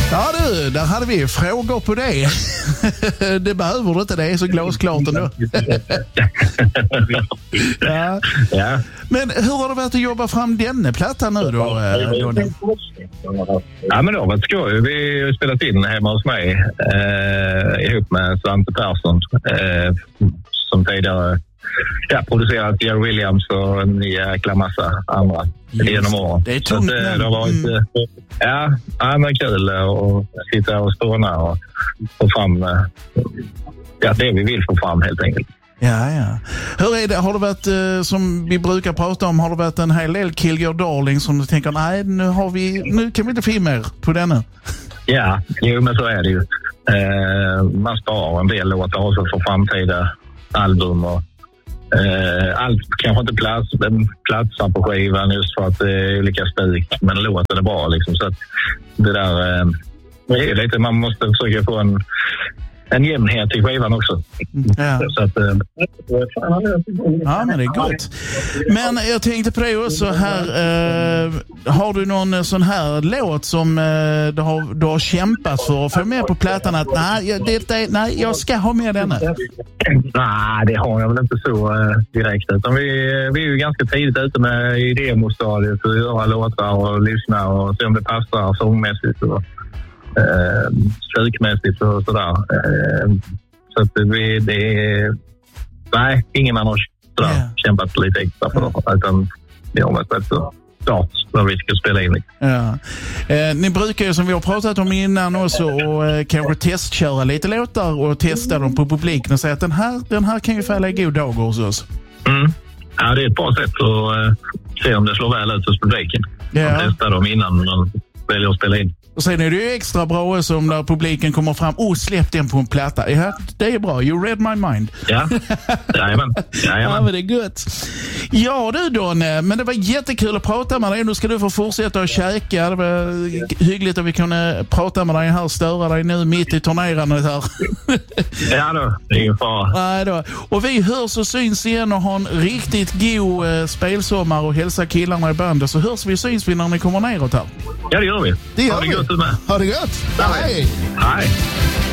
Ja du, där hade vi frågor på det. Det behöver du inte, det är så glasklart ändå. Ja. Ja. Men hur har det varit att jobba fram denna platta nu då? Ja, men det har varit skoj. Vi har spelat in hemma hos mig ihop med Svante Persson som tidigare producerat Jerry Williams och en jäkla massa andra genom åren. Det är tungt. Det har varit men kul att sitta och spåna och få fram det vi vill få fram helt enkelt. Ja. Hur är det? Har det varit, som vi brukar prata om, har det varit en hel del Kill Your Darling som du tänker, nej, nu kan vi inte få in mer på denna? Ja, men så är det ju. Man sparar en del låtar också för framtida album och allt kanske inte platsar på skivan just för att det är olika stuk, men låten är bra liksom, så att det där är lite, man måste försöka få en jämnhet i skivan också. Ja. Så att, ja, men det är gott. Men jag tänkte på det också här, har du någon sån här låt som du har kämpat för att få med på plattan att nej, jag ska ha med denna? Nej, det har jag väl inte så direkt, utan vi är ju ganska tidigt ute med i demostadiet och göra låtar och lyssna och se om det passar sångmässigt och stukmässigt och sådär. Så att nej, ingen annan har kämpat lite extra för det, utan det har varit rätt så klart när vi ska spela in. Ja. Ni brukar ju, som vi har pratat om innan också, och kanske testköra lite låtar och testa dem på publiken och säga att den här kan ju falla i god dag hos oss. Ja, det är ett bra sätt att se om det slår väl ut hos publiken. Man testar dem innan man väljer att spela in. Och sen är det ju extra bra som när publiken kommer fram och släpp den på en platta. Ja, det är bra. You read my mind. Ja, jajamän. Ja, men det är gött. Ja du Donne, men det var jättekul att prata med dig. Nu ska du få fortsätta att käka. Det var hyggligt att vi kunde prata med dig här, störa dig nu mitt i turnerandet här. Ja då, det är ingen fara. Nej då. Och vi hörs och syns igen och har en riktigt god spelsommar och hälsa killarna i bandet, så hörs vi och syns vi när ni kommer neråt här. Ja, det gör vi. Det gör ha det gott med. Ha det gott. Hej. Hej.